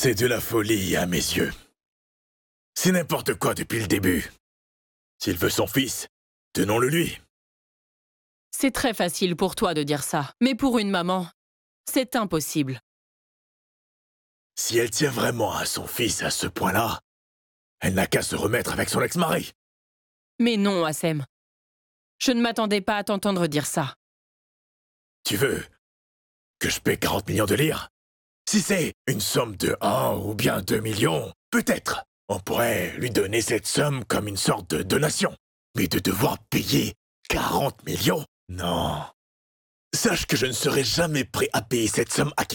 C'est de la folie à mes yeux. C'est n'importe quoi depuis le début. S'il veut son fils, donnons-le lui. C'est très facile pour toi de dire ça, mais pour une maman, c'est impossible. Si elle tient vraiment à son fils à ce point-là, elle n'a qu'à se remettre avec son ex-mari. Mais non, Assem. Je ne m'attendais pas à t'entendre dire ça. Tu veux que je paie 40 millions de lire? Si c'est une somme de 1 ou bien 2 millions, peut-être. On pourrait lui donner cette somme comme une sorte de donation. Mais de devoir payer 40 millions? Non. Sache que je ne serai jamais prêt à payer cette somme à